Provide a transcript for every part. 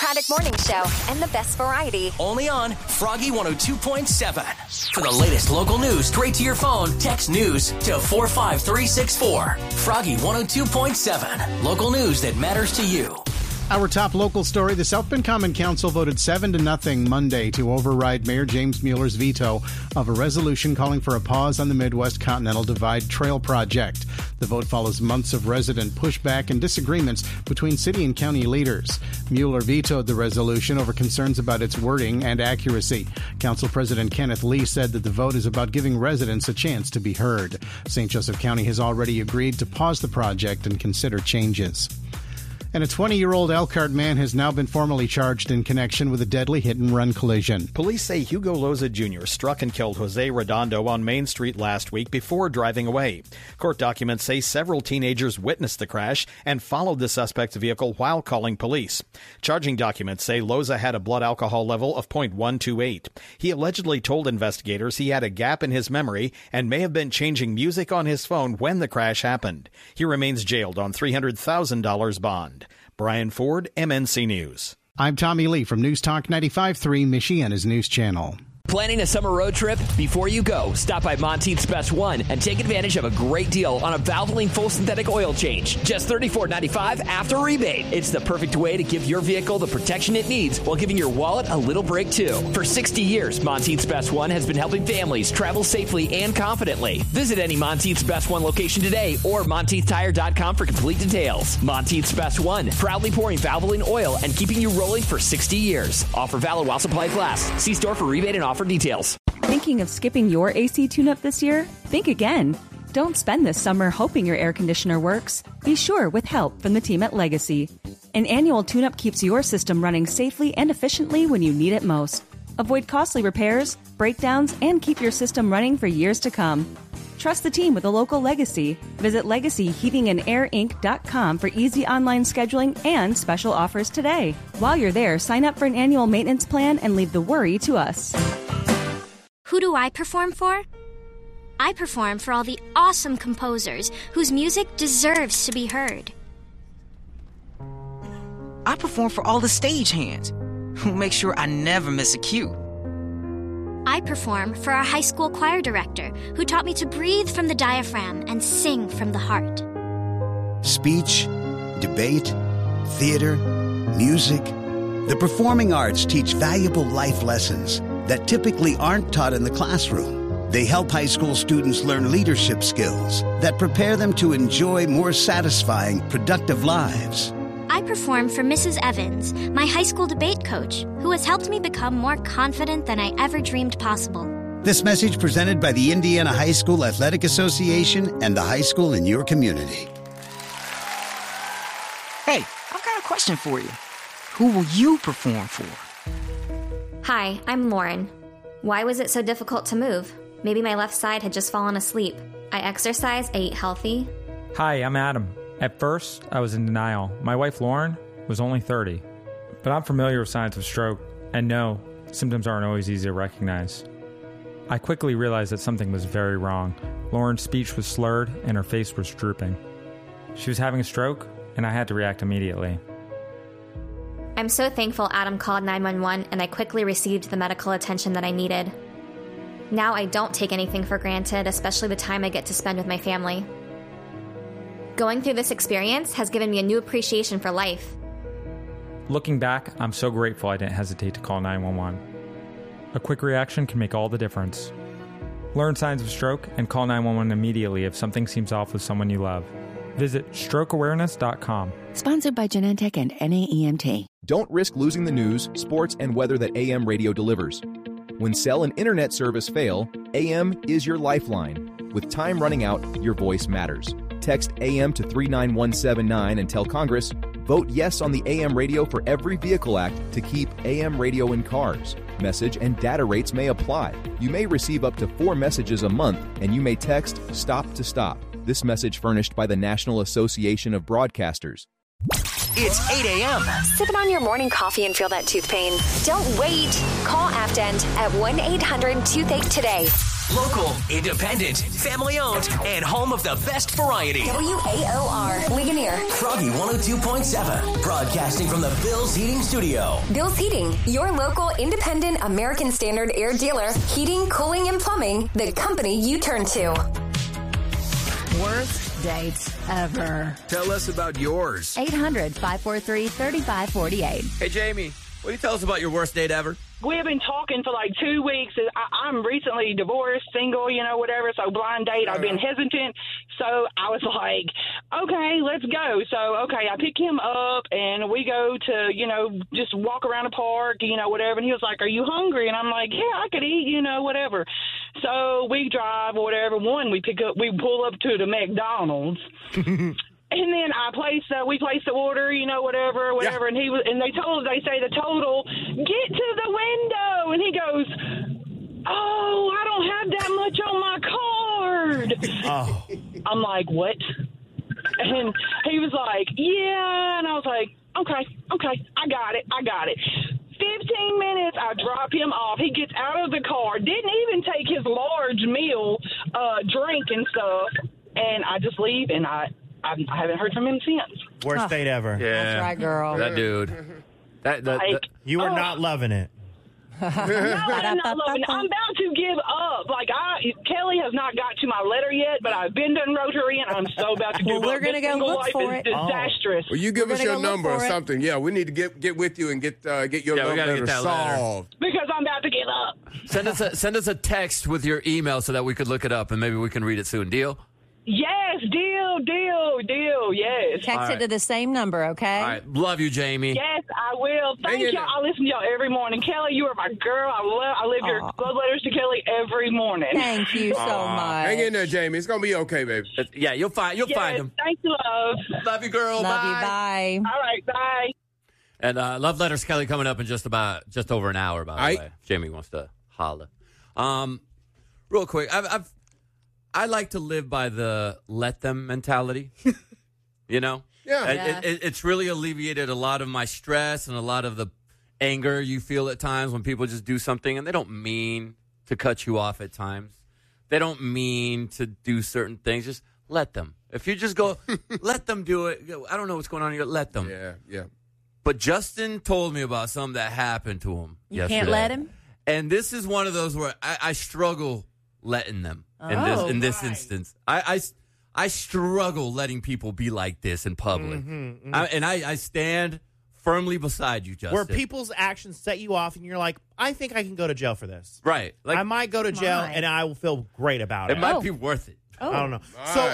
Paddock Morning Show and the best variety. Only on Froggy 102.7. For the latest local news straight to your phone, text news to 45364. Froggy 102.7. Local news that matters to you. Our top local story, the South Bend Common Council voted 7-0 Monday to override Mayor James Mueller's veto of a resolution calling for a pause on the Midwest Continental Divide Trail project. The vote follows months of resident pushback and disagreements between city and county leaders. Mueller vetoed the resolution over concerns about its wording and accuracy. Council President Kenneth Lee said that the vote is about giving residents a chance to be heard. St. Joseph County has already agreed to pause the project and consider changes. And a 20-year-old Elkhart man has now been formally charged in connection with a deadly hit-and-run collision. Police say Hugo Loza Jr. struck and killed Jose Redondo on Main Street last week before driving away. Court documents say several teenagers witnessed the crash and followed the suspect's vehicle while calling police. Charging documents say Loza had a blood alcohol level of .128. He allegedly told investigators he had a gap in his memory and may have been changing music on his phone when the crash happened. He remains jailed on $300,000 bond. Brian Ford, MNC News. I'm Tommy Lee from News Talk 95.3, Michiana's news channel. Planning a summer road trip? Before you go, stop by Monteith's Best One and take advantage of a great deal on a Valvoline full synthetic oil change. Just $34.95 after rebate. It's the perfect way to give your vehicle the protection it needs while giving your wallet a little break, too. For 60 years, Monteith's Best One has been helping families travel safely and confidently. Visit any Monteith's Best One location today or MonteithTire.com for complete details. Monteith's Best One, proudly pouring Valvoline oil and keeping you rolling for 60 years. Offer valid while supplies last. See store for rebate and offer details. Thinking of skipping your AC tune-up this year? Think again. Don't spend this summer hoping your air conditioner works. Be sure with help from the team at Legacy. An annual tune-up keeps your system running safely and efficiently when you need it most. Avoid costly repairs, breakdowns, and keep your system running for years to come. Trust the team with a local Legacy. Visit LegacyHeatingandAirInc.com for easy online scheduling and special offers today. While you're there, sign up for an annual maintenance plan and leave the worry to us. Who do I perform for? I perform for all the awesome composers whose music deserves to be heard. I perform for all the stagehands who make sure I never miss a cue. I perform for our high school choir director who taught me to breathe from the diaphragm and sing from the heart. Speech, debate, theater, music. The performing arts teach valuable life lessons that typically aren't taught in the classroom. They help high school students learn leadership skills that prepare them to enjoy more satisfying, productive lives. I perform for Mrs. Evans, my high school debate coach, who has helped me become more confident than I ever dreamed possible. This message presented by the Indiana High School Athletic Association and the high school in your community. Hey, I've got a question for you. Who will you perform for? Hi, I'm Lauren. Why was it so difficult to move? Maybe my left side had just fallen asleep. I exercise, I eat healthy. Hi, I'm Adam. At first, I was in denial. My wife, Lauren, was only 30. But I'm familiar with signs of stroke, and no, symptoms aren't always easy to recognize. I quickly realized that something was very wrong. Lauren's speech was slurred, and her face was drooping. She was having a stroke, and I had to react immediately. I'm so thankful Adam called 911 and I quickly received the medical attention that I needed. Now I don't take anything for granted, especially the time I get to spend with my family. Going through this experience has given me a new appreciation for life. Looking back, I'm so grateful I didn't hesitate to call 911. A quick reaction can make all the difference. Learn signs of stroke and call 911 immediately if something seems off with someone you love. Visit strokeawareness.com. Sponsored by Genentech and NAEMT. Don't risk losing the news, sports, and weather that AM radio delivers. When cell and internet service fail, AM is your lifeline. With time running out, your voice matters. Text AM to 39179 and tell Congress, vote yes on the AM radio for every vehicle act to keep AM radio in cars. Message and data rates may apply. You may receive up to 4 messages a month, and you may text STOP to STOP. This message furnished by the National Association of Broadcasters. It's 8 a.m. Sipping on your morning coffee and feel that tooth pain? Don't wait. Call Afdent at 1-800-TOOTHACHE today. Local, independent, family-owned, and home of the best variety. WAOR, Ligonier. Froggy 102.7, broadcasting from the Bill's Heating Studio. Bill's Heating, your local independent American Standard air dealer. Heating, cooling, and plumbing, the company you turn to. Worst dates ever. Tell us about yours. 800-543-3548. Hey, Jamie, will you tell us about your worst date ever? We have been talking for like 2 weeks. I'm recently divorced, single, whatever. So blind date, I've been hesitant. So I was like, okay, let's go. So, I pick him up and we go to, just walk around the park, whatever. And he was like, are you hungry? And I'm like, yeah, I could eat, whatever. So we drive or whatever. We pull up to the McDonald's. And then we placed the order, whatever, yeah. And they say the total, get to the window. And he goes, oh, I don't have that much on my card. Oh. I'm like, what? And he was like, yeah. And I was like, okay, I got it. 15 minutes, I drop him off. He gets out of the car, didn't even take his large meal, drink and stuff. And I just leave, and I haven't heard from him since. Worst date ever. Yeah. That's right, girl. That dude. You were not loving it. No, I'm not loving it. I'm about to give up. Kelly has not got to my letter yet, but I've been done Rotary, and I'm so about to give up. We're going to go look for it. Disastrous. Well, you give us your number or something. Yeah, we need to get with you and get your letter solved. Because I'm about to give up. Send us a text with your email so that we could look it up, and maybe we can read it soon. Deal? Yes, deal, yes. Text it to the same number, okay? All right. Love you, Jamie. Yes, I will. Thank y'all. I listen to y'all every morning. Kelly, you are my girl. I live your love letters to Kelly every morning. Thank you so much. Hang in there, Jamie. It's going to be okay, baby. Yeah, you'll find him. Thank you, love. Love you, girl. Love you, bye. All right, bye. And love letters, Kelly, coming up in just over an hour, by the way. Jamie wants to holler. Real quick, I like to live by the let them mentality, Yeah. It's really alleviated a lot of my stress and a lot of the anger you feel at times when people just do something and they don't mean to cut you off at times. They don't mean to do certain things. Just let them. If you just go, let them do it. I don't know what's going on here. Let them. Yeah. But Justin told me about something that happened to him yesterday. You can't let him? And this is one of those where I struggle letting them in this instance. I struggle letting people be like this in public. Mm-hmm. I stand firmly beside you, Justin. Where people's actions set you off and you're like, I think I can go to jail for this. Right. I might go to jail and I will feel great about it. It might be worth it. I don't know.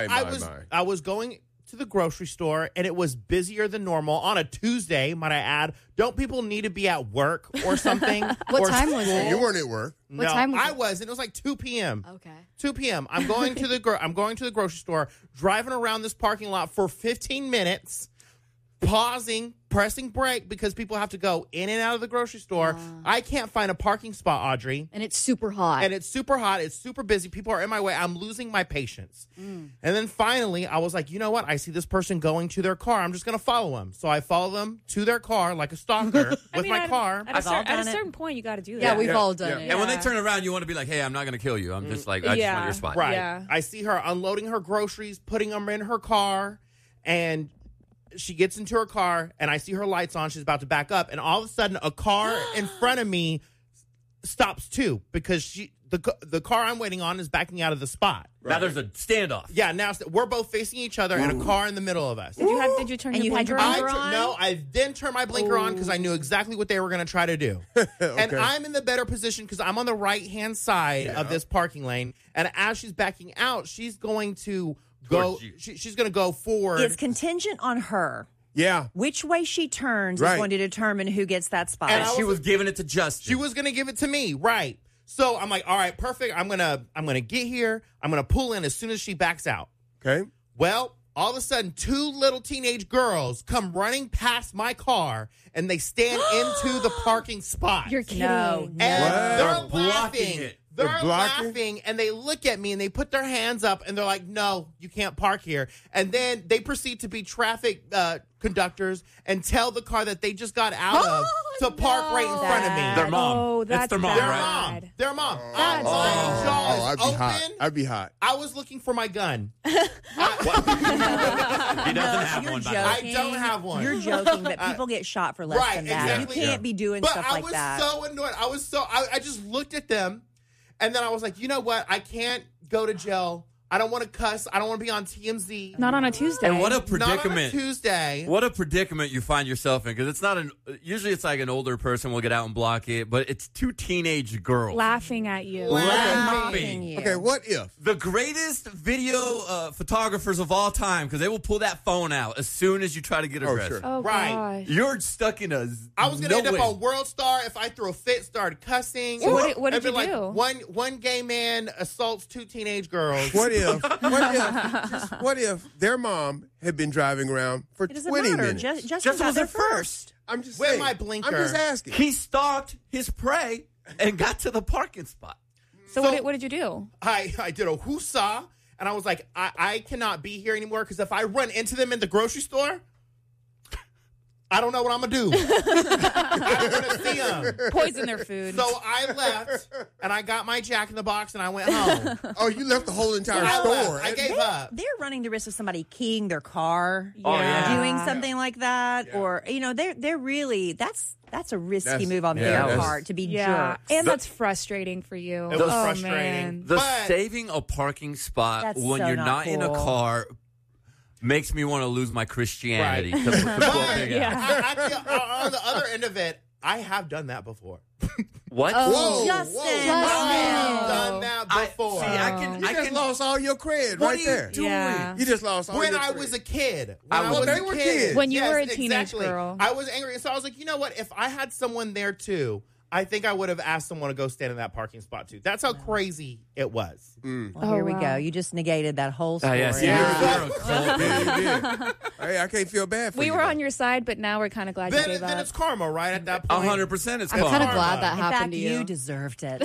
I was going to the grocery store and it was busier than normal on a Tuesday, might I add. Don't people need to be at work or something? What time was it? You weren't at work. What time was it? I wasn't. It was like 2 p.m. Okay. 2 p.m. I'm going to the grocery store, driving around this parking lot for 15 minutes, pausing, pressing brake because people have to go in and out of the grocery store. I can't find a parking spot, Audrey. And it's super hot. It's super busy. People are in my way. I'm losing my patience. And then finally, I was like, you know what? I see this person going to their car. I'm just going to follow them. So I follow them to their car like a stalker with my car. At a certain point, you got to do that. Yeah, we've all done it. And when they turn around, you want to be like, hey, I'm not going to kill you. I'm just like, I just want your spot. Right. Yeah. I see her unloading her groceries, putting them in her car, and she gets into her car, and I see her lights on. She's about to back up, and all of a sudden, a car in front of me stops too because the car I'm waiting on is backing out of the spot. Right. Now there's a standoff. Yeah, now we're both facing each other and a car in the middle of us. Did you turn your blinker on? No, I didn't turn my blinker on because I knew exactly what they were going to try to do. Okay. And I'm in the better position because I'm on the right-hand side of this parking lane, and as she's backing out, she's going to go. She's going to go forward. It's contingent on her. Yeah. Which way she turns is going to determine who gets that spot. And she was giving it to Justin. She was going to give it to me, right? So I'm like, all right, perfect. I'm gonna get here. I'm gonna pull in as soon as she backs out. Okay. Well, all of a sudden, 2 little teenage girls come running past my car, and they stand into the parking spot. You're kidding. No. And they're blocking it. They're laughing, and they look at me, and they put their hands up, and they're like, no, you can't park here. And then they proceed to be traffic conductors and tell the car that they just got out of to park right in front of me. Their mom. Oh, It's that's their mom, bad. right? Their mom. That's My jaw is I'd be open. hot. I'd be hot. I was looking for my gun. He doesn't have You're one. joking. I don't have one. You're joking, but people get shot for less Right, than that. exactly. You can't be doing But stuff I like was that. so annoyed. I just looked at them, and then I was like, you know what? I can't go to jail. I don't want to cuss. I don't want to be on TMZ. Not on a Tuesday. And what a Not on a predicament. Tuesday. What a predicament you find yourself in, because it's not usually it's like an older person will get out and block it, but it's two teenage girls. Laughing at you. Laughing. you. Okay, what if? The greatest video photographers of all time, because they will pull that phone out as soon as you try to get arrested. sure. Oh, Right. gosh. You're stuck in a I was going to no end up way. on World Star if I threw a fit, started cussing. So what did It'd be you like do? One gay man assaults two teenage girls. What if their mom had been driving around for It doesn't 20 matter. minutes? Justin got was there there first. I'm just With saying. my blinker. I'm just asking. He stalked his prey and got to the parking spot. So what did you do? I did a whoosah, and I was like, I cannot be here anymore because if I run into them in the grocery store, I don't know what I'm going to do. I'm going to see them. Poison their food. So I left, and I got my Jack in the Box, and I went home. Oh, you left the whole entire I store. left. I gave up. They're running the risk of somebody keying their car, yeah. doing something like that, or they're really that's a risky That's- move on yeah, their that's- part to be yeah. jerks. And that's frustrating for you. It was oh, frustrating. Man. The But- saving a parking spot That's when so you're not not in a cool. car makes me want to lose my Christianity. Right. to pull a But big ass. I feel, on the other end of it, I have done that before. What? Oh, Justin. I have done that before. You just lost all your cred What right are you there. doing? Yeah. You just lost all When your I cred. was a kid. They were kids. When you were a teenage exactly. girl. I was angry. So I was like, you know what? If I had someone there too, I think I would have asked someone to go stand in that parking spot too. That's how crazy it was. Well, here we wow. go. You just negated that whole story. Yes, Yeah. you're a cult. Yeah, you did. Hey, I can't feel bad for We you. were though. on your side, but now we're kind of glad you Then gave up. it's karma, right? At that point. 100% it's I'm karma. kind of glad that In happened fact, to you you. deserved it.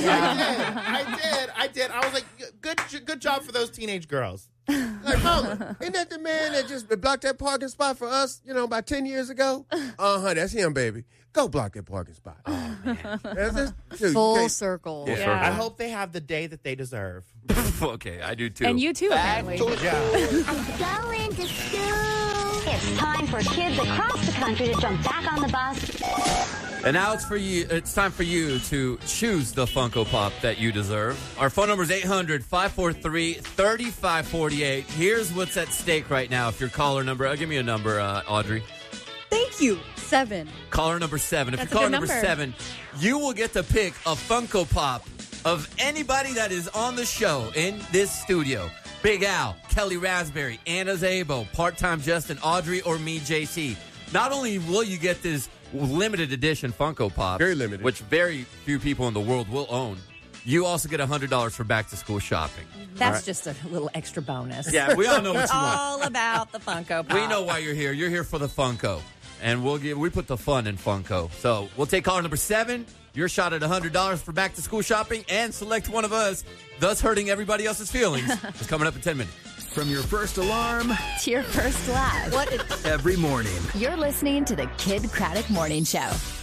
I did. I was like, good job for those teenage girls. Like, Mama, isn't that the man that just blocked that parking spot for us, about 10 years ago? That's him, baby. Go block that parking spot. Oh, man. Full circle. Yeah. I hope they have the day that they deserve. Okay, I do too. And you too, apparently. Go into school. It's time for kids across the country to jump back on the bus. And now it's for you. It's time for you to choose the Funko Pop that you deserve. Our phone number is 800-543-3548. Here's what's at stake right now. If you're caller number, give me a number, Audrey. Thank you. 7. Caller number 7. If That's you're a caller good number number. 7, you will get to pick a Funko Pop of anybody that is on the show in this studio. Big Al, Kelly Raspberry, Anna Zabo, Part-Time Justin, Audrey, or me, JC. Not only will you get this limited edition Funko Pop, Very limited. which very few people in the world will own, you also get $100 for back-to-school shopping. That's All right? just a little extra bonus. Yeah, we all know what you want. All about the Funko Pop. We know why you're here. You're here for the Funko. And we put the fun in Funko. So we'll take caller number 7. Your shot at $100 for back to school shopping and select one of us, thus hurting everybody else's feelings. It's coming up in 10 minutes. From your first alarm To your first laugh. What? every morning. You're listening to the Kid Craddock Morning Show.